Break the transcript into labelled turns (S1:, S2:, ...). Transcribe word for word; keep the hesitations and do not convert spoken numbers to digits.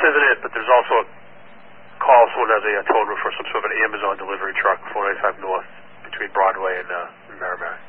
S1: isn't it, but there's also a call someone has a, a tow route for some sort of an Amazon delivery truck, four ninety-five North, between Broadway and, uh, and Merrimack.